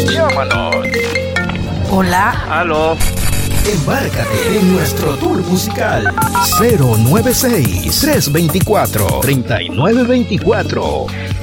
Llámanos. Hola. Aló. Embárcate en nuestro tour musical 096-324-3924.